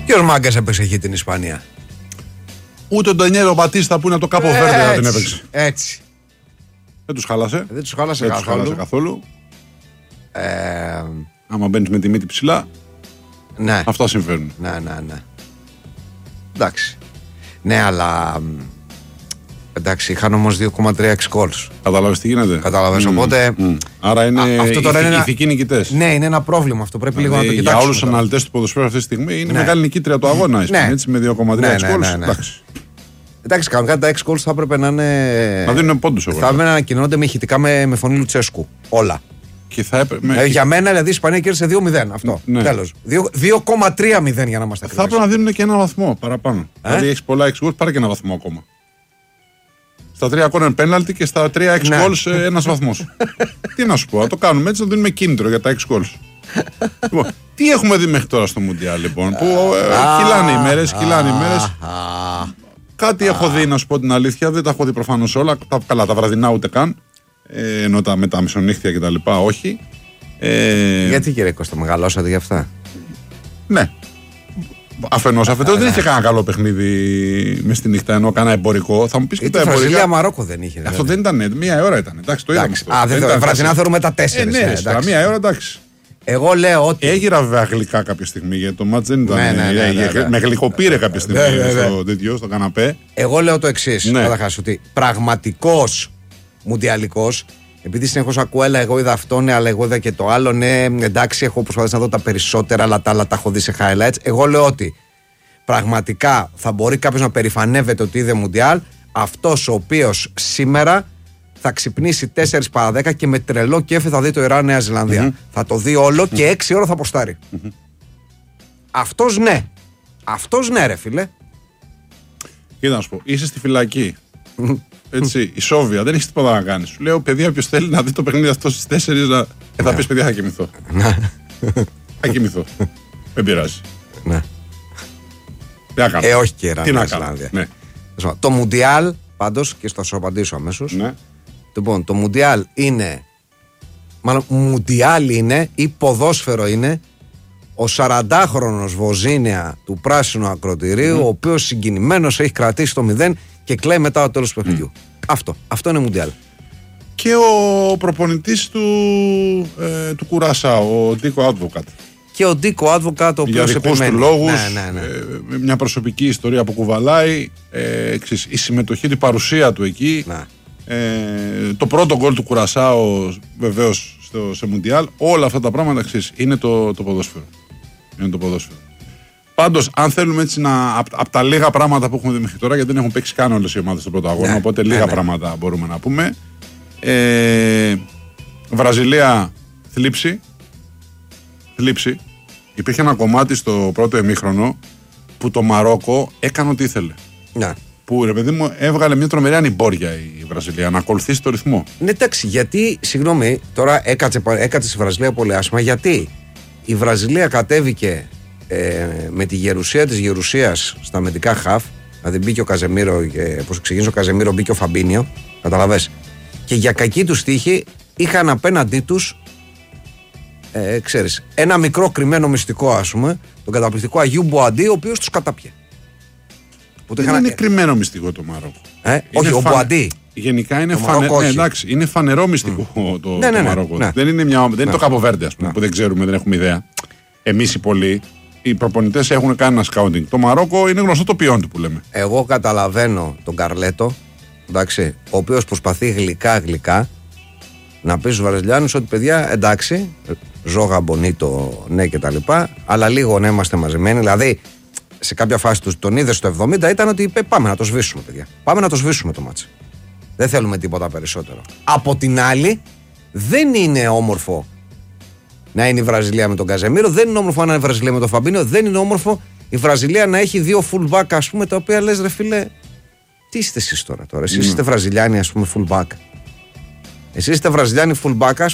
Ποιος μάγκας έπαιξε εκεί την Ισπανία? Ούτε τον Ντανιέλο Μπατίστα που είναι από το Κάπο Βέρντε δεν την έπαιξε. Έτσι. Δεν τους χάλασε. Δεν τους χάλασε καθόλου. Άμα μπαίνεις με τη μύτη ψηλά, ναι. Αυτά συμβαίνουν. Ναι. Εντάξει. Ναι, αλλά εντάξει, είχαν όμως 2,3 goals. Κατάλαβες τι γίνεται? Κατάλαβες, οπότε. Άρα είναι ηθικοί νικητές. Ναι, είναι ένα πρόβλημα αυτό. Πρέπει λίγο να το κοιτάξουμε. Για όλους τους αναλυτές του ποδοσφαίρου αυτή τη στιγμή είναι μεγάλη νικήτρια του αγώνα. Έτσι, με 2,3 goals. Εντάξει, κανονικά τα 6 goals θα έπρεπε να είναι. Να δίνουν πόντους. Θα έπρεπε να ανακοινώνονται με ηχητικά με φωνή Λουτσέσκου. Όλα. Και θα έπρεπε. Για μένα, δηλαδή, η Ισπανία κέρδισε 2-0. Αυτό. Ναι. Τέλος. 2,3-0 για να είμαστε ακριβείς. Θα έπρεπε να δίνουν και ένα βαθμό παραπάνω. Δηλαδή έχει πολλά 6 goals, πάρε και ένα βαθμό ακόμα. Στα 3 corner penalty και στα 3 6 goals ένας βαθμός. Τι να σου πω, να το κάνουμε έτσι, να δίνουμε κίνητρο για τα 6 goals. Λοιπόν, τι έχουμε δει μέχρι τώρα στο Μουντιάλ, λοιπόν, που κυλάνε οι μέρες. Κάτι έχω δει, να σου πω την αλήθεια, δεν τα έχω δει προφανώς όλα. Καλά, τα βραδινά ούτε καν. Ενώ με τα μεσονύχτια κτλ. Όχι. Γιατί, κύριε Κώστα, μεγαλώσατε γι' αυτά? Ναι. Αφενός, αφετέρου δεν είχε κανένα καλό παιχνίδι μες στη νύχτα, ενώ κανένα εμπορικό. Θα μου πεις και τα εμπορικά. Βραζιλία Μαρόκο δεν είχε. Αυτό δεν ήταν, μία ώρα ήταν. Εντάξει, το είδαμε. Βραζιλιά θεωρούμε τα 4. Ναι, μία ώρα, εντάξει. Εγώ λέω ότι. Έγιρα βέβαια γλυκά κάποια στιγμή, γιατί το μάτς δεν ήταν. Με γλυκοπήρε κάποια στιγμή στο καναπέ. Εγώ λέω το εξής. Καταρχάς, ότι πραγματικός μουντιαλικός, επειδή συνεχώς ακούω, έλα, εγώ είδα αυτό, ναι, αλλά εγώ είδα και το άλλο, ναι, εντάξει, έχω προσπαθήσει να δω τα περισσότερα, αλλά τα άλλα τα έχω δει σε highlights. Εγώ λέω ότι πραγματικά θα μπορεί κάποιος να περηφανεύεται ότι είδε μουντιάλ, αυτός ο οποίος σήμερα θα ξυπνήσει 4 παρά 10 και με τρελό κέφι θα δει το Ιράν Νέα Ζηλανδία. Θα το δει όλο και 6 ώρα θα ποστάρει. Αυτός ναι. Αυτός ναι, ρε φίλε. Κοίτα να σου πω, είσαι στη φυλακή. Έτσι, ισόβια, δεν έχει τίποτα να κάνει. Σου λέω, παιδιά, ποιος θέλει να δει το παιχνίδι αυτό στις 4, θα πεις, παιδιά, θα κοιμηθώ. Θα κοιμηθώ. Δεν πειράζει. Ναι. Τι να κάνω. Όχι και Ιράν Νέα Ζηλανδία. Το Μουντιάλ, πάντως, και θα σου απαντήσω αμέσως. Λοιπόν, το Μουντιάλ είναι. Μάλλον, Μουντιάλ είναι ή ποδόσφαιρο είναι ο 40χρονος Βοζίνια του πράσινου ακροτηρίου, ο οποίος συγκινημένος έχει κρατήσει το 0 και κλαίει μετά το τέλος του παιχνιδιού. Αυτό είναι Μουντιάλ. Και ο προπονητής του Κουρασάου, ο Ντίκο Άντβοκατ. Και ο Ντίκο Άντβοκατ, ο οποίος για δικούς του λόγους, μια προσωπική ιστορία που κουβαλάει, η συμμετοχή, την παρουσία του εκεί. Το πρώτο γκολ του Κουρασάου βεβαίως σε Μουντιάλ, όλα αυτά τα πράγματα είναι το ποδόσφαιρο. Είναι το ποδόσφαιρο. Πάντως, αν θέλουμε έτσι από τα λίγα πράγματα που έχουμε δει μέχρι τώρα, γιατί δεν έχουν παίξει καν όλες οι ομάδες στο πρώτο αγώνα, οπότε λίγα πράγματα μπορούμε να πούμε. Βραζιλία, θλίψη. Υπήρχε ένα κομμάτι στο πρώτο ημίχρονο που το Μαρόκο έκανε ό,τι ήθελε. Που, ρε παιδί μου, έβγαλε μια τρομερή ανημπόρια η Βραζιλία να ακολουθήσει το ρυθμό. Ναι, εντάξει, γιατί, συγγνώμη, τώρα έκατσε η Βραζιλία πολύ άσχημα, γιατί η Βραζιλία κατέβηκε με τη γερουσία της γερουσίας στα αμυντικά χαφ, δηλαδή μπήκε ο Καζεμίρο, όπως ξεκίνησε ο Καζεμίρο, μπήκε ο Φαμπίνιο, καταλαβες. Και για κακή τους τύχη είχαν απέναντί τους, ξέρεις, ένα μικρό κρυμμένο μυστικό, ας πούμε, τον καταπληκτικό Αγίου Μποαντί, ο οποίος τους κατάπιε. Δεν είναι κρυμμένο μυστικό το Μαρόκο. Όχι, ο Μποαντί. Γενικά είναι είναι φανερό μυστικό το Μαρόκο. Δεν είναι το Κάπο Βέρντε, ας πούμε, που δεν ξέρουμε, δεν έχουμε ιδέα. Εμείς οι πολλοί, οι προπονητές έχουν κάνει ένα σκάουντινγκ. Το Μαρόκο είναι γνωστό το ποιόν του που λέμε. Εγώ καταλαβαίνω τον Καρλέτο, εντάξει, ο οποίος προσπαθεί γλυκά να πει στους Βραζιλιάνους ότι, παιδιά, εντάξει, ζώγα μπονίτο, ναι κτλ. Αλλά λίγο να είμαστε μαζεμένοι. Δηλαδή, σε κάποια φάση τον είδε στο 70, ήταν ότι είπε, πάμε να το σβήσουμε, παιδιά. Πάμε να το σβήσουμε το μάτσι. Δεν θέλουμε τίποτα περισσότερο. Από την άλλη, δεν είναι όμορφο να είναι η Βραζιλία με τον Καζεμίρο, δεν είναι όμορφο να είναι η Βραζιλία με τον Φαμπίνιο, δεν είναι όμορφο η Βραζιλία να έχει 2 fullback, ας πούμε, τα οποία λες, ρε φίλε, τι είστε εσείς τώρα. Εσείς είστε Βραζιλιάνοι, ας πούμε, fullback. Εσείς είστε Βραζιλιάνοι fullback,